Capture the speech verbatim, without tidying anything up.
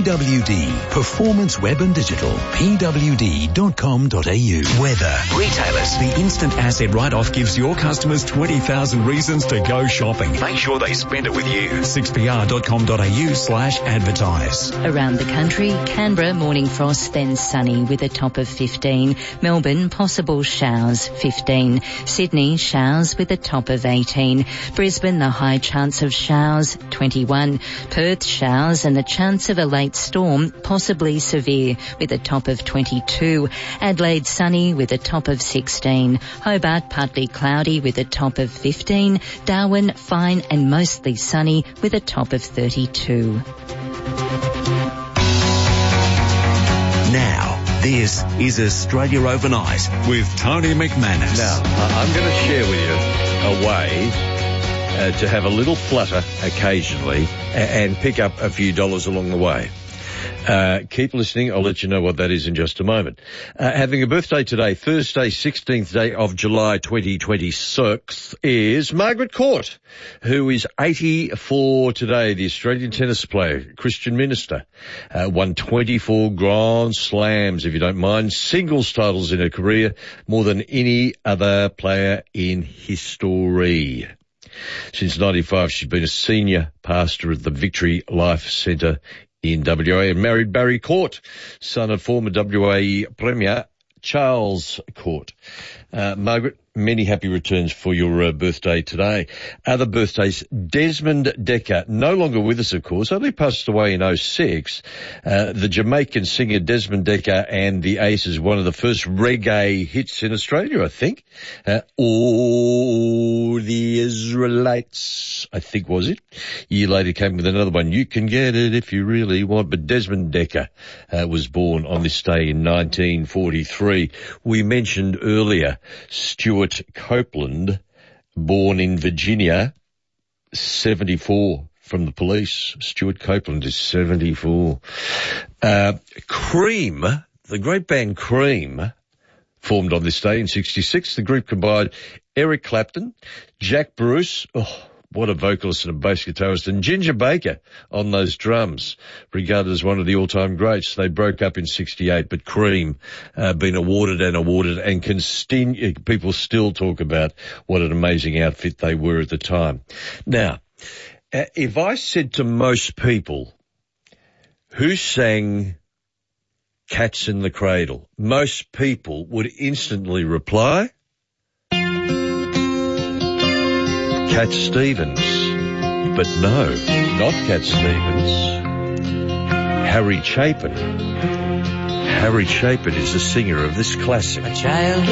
W D, Performance Web and Digital, p w d dot com dot a u. Weather. Retailers. The instant asset write-off gives your customers twenty thousand reasons to go shopping. Make sure they spend it with you. six p r dot com dot a u slash advertise. Around the country, Canberra, morning frost, then sunny with a top of fifteen. Melbourne, possible showers, fifteen. Sydney, showers with a top of eighteen. Brisbane, the high chance of showers, twenty-one. Perth, showers and the chance of a late storm, possibly severe, with a top of twenty-two. Adelaide, sunny with a top of sixteen. Hobart, partly cloudy with a top of fifteen. Darwin, fine and mostly sunny with a top of thirty-two. Now, this is Australia Overnight with Tony McManus. Now, I'm going to share with you a way uh, to have a little flutter occasionally and pick up a few dollars along the way. Uh, keep listening. I'll let you know what that is in just a moment. Uh, having a birthday today, Thursday, sixteenth day of July, twenty twenty-six, is Margaret Court, who is eighty-four today, the Australian tennis player, Christian minister, uh, won twenty-four Grand Slams, if you don't mind, singles titles in her career, more than any other player in history. Since ninety-five, she's been a senior pastor at the Victory Life Centre in W A and married Barry Court, son of former W A Premier Charles Court. Uh, Margaret, many happy returns for your uh, birthday today. Other birthdays, Desmond Dekker, no longer with us, of course, only passed away in oh six. Uh, the Jamaican singer Desmond Dekker and the Aces, one of the first reggae hits in Australia, I think. Uh, oh, the Israelites, I think was it. A year later came with another one, You Can Get It If You Really Want. But Desmond Dekker uh, was born on this day in nineteen forty-three. We mentioned earlier Stuart Copeland, born in Virginia, seventy-four from the Police. Stuart Copeland is seventy-four. Uh, Cream, the great band Cream, formed on this day in sixty-six. The group combined Eric Clapton, Jack Bruce, oh, what a vocalist and a bass guitarist, and Ginger Baker on those drums, regarded as one of the all-time greats. They broke up in sixty-eight, but Cream, uh, been awarded and awarded, and can st- people still talk about what an amazing outfit they were at the time. Now, uh, if I said to most people, who sang Cats in the Cradle, most people would instantly reply, Cat Stevens. But no, not Cat Stevens. Harry Chapin. Harry Chapin is the singer of this classic. A child